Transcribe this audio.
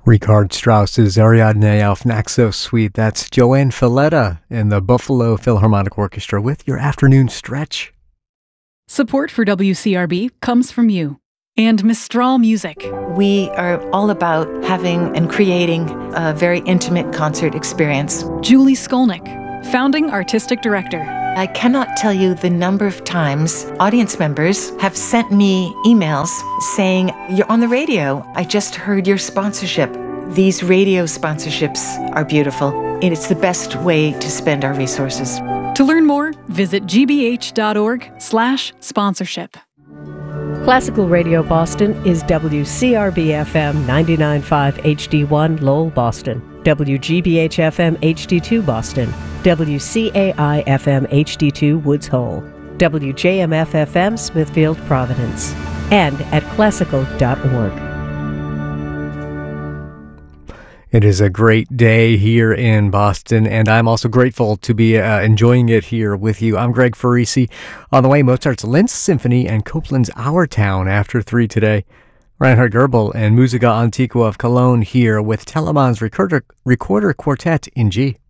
Richard Strauss's Ariadne auf Naxos Suite. That's Joanne Filletta in the Buffalo Philharmonic Orchestra with your afternoon stretch. Support for WCRB comes from you and Mistral Music. We are all about having and creating a very intimate concert experience. Julie Skolnick, founding artistic director. I cannot tell you the number of times audience members have sent me emails saying, "You're on the radio. I just heard your sponsorship." These radio sponsorships are beautiful, and it's the best way to spend our resources. To learn more, visit gbh.org/sponsorship. Classical Radio Boston is WCRB-FM 99.5 HD1 Lowell, Boston, WGBH-FM HD2 Boston, WCAI-FM HD2 Woods Hole, WJMF-FM Smithfield, Providence, and at classical.org. It is a great day here in Boston, and I'm also grateful to be enjoying it here with you. I'm Greg Farisi. On the way, Mozart's Linz Symphony and Copland's Our Town after 3 today. Reinhard Goebel and Musica Antiqua of Cologne here with Telemann's Recorder Quartet in G.